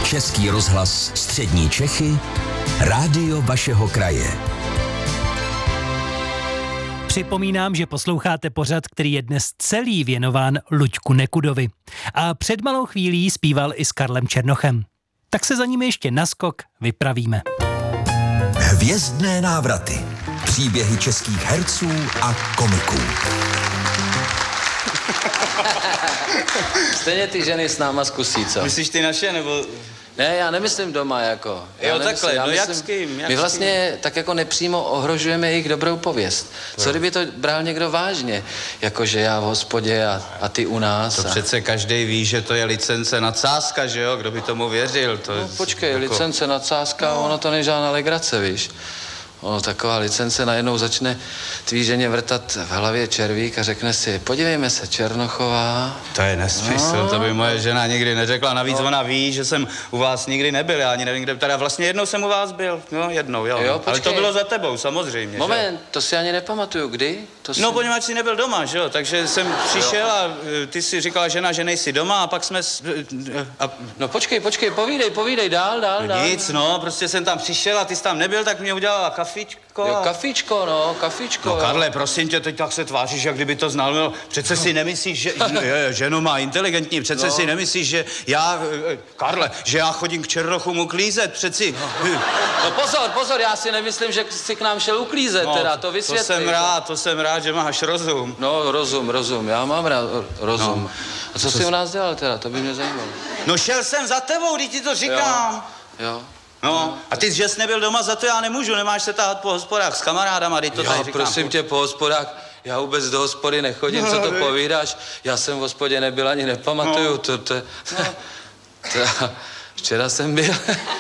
Český rozhlas Střední Čechy, rádio vašeho kraje. Připomínám, že posloucháte pořad, který je dnes celý věnován Luďku Nekudovi. A před malou chvílí zpíval i s Karlem Černochem. Tak se za nimi ještě naskok vypravíme. Hvězdné návraty. Příběhy českých herců a komiků. Stejně ty ženy s náma zkusí, co? Myslíš ty naše, nebo... Ne, já nemyslím doma, jako. Jo, takhle, no jak s kým? My vlastně tak jako nepřímo ohrožujeme jejich dobrou pověst. Co kdyby to bral někdo vážně? Jakože já v hospodě a ty u nás. To přece každý ví, že to je licence nadsázka, že jo? Kdo by tomu věřil? To no počkej, jako... licence nadsázka, ono to není žádná legrace, víš? Ono taková licence najednou začne tvý ženě vrtat v hlavě červík a řekne si, podívejme se, Černochová. To je nesmysl, to by moje žena nikdy neřekla. Navíc ona ví, že jsem u vás nikdy nebyl, já ani nevím, kde, teda vlastně jednou jsem u vás byl, no jednou, jo. Ale to bylo za tebou, samozřejmě. Moment, že? To si ani nepamatuju, kdy? No, poněvadž jsi nebyl doma, že jo, takže jsem přišel a ty si říkala žena, že nejsi doma a pak jsme... No počkej, povídej, dál. Nic, no, prostě jsem tam přišel a ty jsi tam nebyl, tak mě udělala kafičko. Jo, kafičko. No, Karle, prosím tě, teď tak se tváříš, jak kdyby to znal, no, přece si nemyslíš, že... ženu má inteligentní, přece si nemyslíš, že já... Karle, že já chodím k Černochům uklízet, přeci... No pozor, já si nemyslím, že jsi k nám šel uklízet, no, teda, to vysvětli. To jsem rád, že máš rozum. No, rozum, já mám rád rozum. No. A co jsi u nás dělal teda, to by mě zajímalo. No šel jsem za tebou, když ti to říkám. Jo. No, a ty, že jsi nebyl doma, za to já nemůžu, nemáš se táhat po hospodách s kamarádama, teď to tady říkám. Prosím tě, po hospodách, já vůbec do hospody nechodím, co to povídáš, já jsem v hospodě nebyl, ani nepamatuju, včera jsem byl.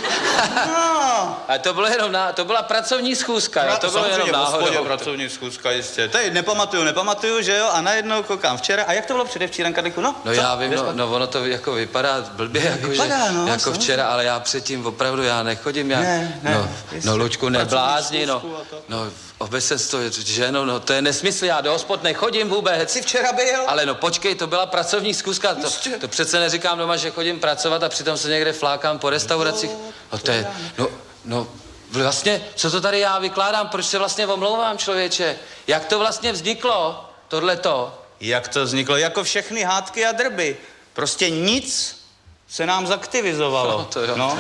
A to bylo jenom to byla pracovní schůzka, jo? To bylo jenom náhodou. Pracovní schůzka, jistě. Tady nepamatuju, že jo? A najednou koukám včera. A jak to bylo předevčírem, Karliku? No já vím, ono to jako vypadá blbě, jako včera, ale já předtím opravdu já nechodím. No Luďku, neblázni, no obecenstvo, ženo, no to je nesmysl, já do hospod nechodím vůbec. Jsi včera byl? Ale no počkej, to byla pracovní schůzka, to přece neříkám doma, že chodím pracovat a přitom se někde flákám po restauracích. No to je, no vlastně, co to tady já vykládám, proč se vlastně omlouvám, člověče? Jak to vlastně vzniklo, tohleto? Jak to vzniklo? Jako všechny hádky a drby. Prostě nic se nám zaktivizovalo. No, to jo. No.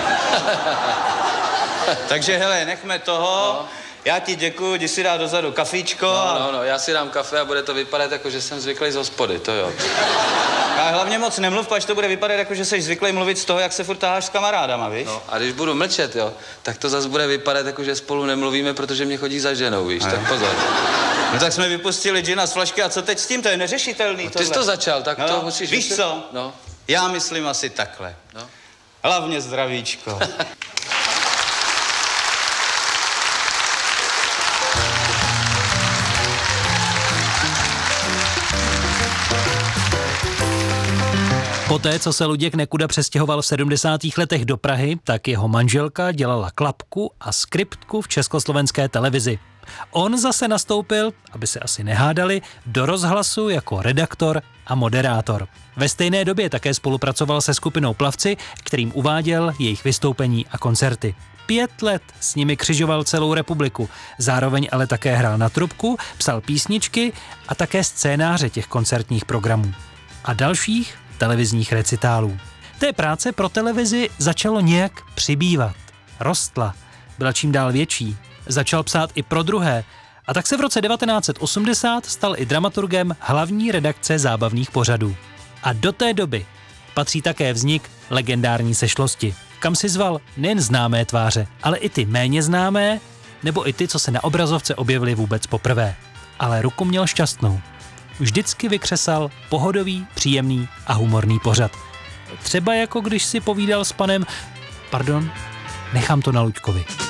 Takže hele, nechme toho. No. Já ti děkuju, jdi si dát dozadu kafíčko. No, já si dám kafe a bude to vypadat jako, že jsem zvyklý z hospody, to jo. A hlavně moc nemluv, až to bude vypadat jako, že jsi zvyklý mluvit z toho, jak se furt taháš s kamarádama, víš? No, a když budu mlčet, jo, tak to zase bude vypadat jako, že spolu nemluvíme, protože mě chodí za ženou, víš, tak pozor. No tak jsme vypustili džina z flašky a co teď s tím, to je neřešitelný. No, ty jsi to začal, tak to musíš... Víš co? No. Já myslím asi takhle. No. Hlavně zdravíčko. Poté, co se Luděk Nekuda přestěhoval v 70. letech do Prahy, tak jeho manželka dělala klapku a skriptku v československé televizi. On zase nastoupil, aby se asi nehádali, do rozhlasu jako redaktor a moderátor. Ve stejné době také spolupracoval se skupinou Plavci, kterým uváděl jejich vystoupení a koncerty. 5 let s nimi křižoval celou republiku, zároveň ale také hrál na trubku, psal písničky a také scénáře těch koncertních programů. A dalších televizních recitálů. Té práce pro televizi začalo nějak přibývat. Rostla, byla čím dál větší. Začal psát i pro druhé. A tak se v roce 1980 stal i dramaturgem hlavní redakce zábavných pořadů. A do té doby patří také vznik legendární Sešlosti, kam si zval nejen známé tváře, ale i ty méně známé, nebo i ty, co se na obrazovce objevili vůbec poprvé. Ale ruku měl šťastnou. Vždycky vykřesal pohodový, příjemný a humorný pořad. Třeba jako když si povídal s panem... Pardon, nechám to na Luďkovi.